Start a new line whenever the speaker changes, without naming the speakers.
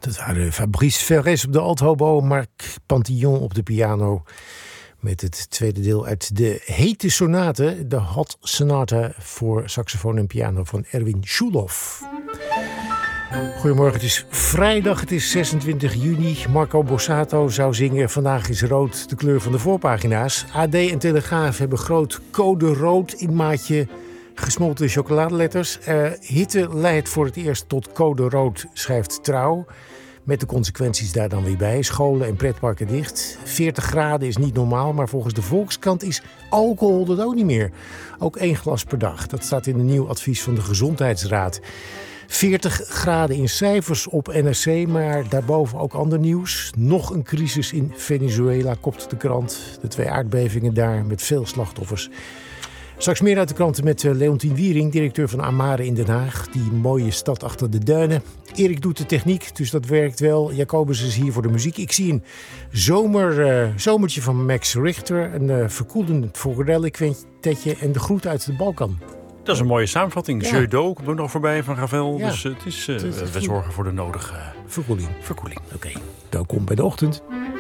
Dat waren Fabrice Ferrez op de althobo, Marc Pantillon op de piano. Met het tweede deel uit de hete sonate, de Hot Sonata voor saxofoon en piano van Erwin Schulhoff. Goedemorgen, het is vrijdag, het is 26 juni. Marco Borsato zou zingen Vandaag is rood de kleur van de voorpagina's. AD en Telegraaf hebben groot code rood in maatje gesmolten chocoladeletters. Hitte leidt voor het eerst tot code rood, schrijft Trouw. Met de consequenties daar dan weer bij. Scholen en pretparken dicht. 40 graden is niet normaal, maar volgens de Volkskrant is alcohol dat ook niet meer. Ook 1 glas per dag. Dat staat in een nieuw advies van de Gezondheidsraad. 40 graden in cijfers op NRC, maar daarboven ook ander nieuws. Nog een crisis in Venezuela, kopt de krant. De 2 aardbevingen daar met veel slachtoffers. Straks meer uit de kranten met Leontien Wiering, directeur van Amare in Den Haag. Die mooie stad achter de duinen. Erik doet de techniek, dus dat werkt wel. Jacobus is hier voor de muziek. Ik zie een zomertje van Max Richter. Een verkoelend forellenkwintetje en de groet uit de Balkan.
Dat is een mooie samenvatting. Ja. Jeu d'eau komt ook nog voorbij van Ravel.
Ja.
Dus het is, we zorgen voor de nodige
verkoeling.
Verkoeling.
Oké, welkom bij de ochtend.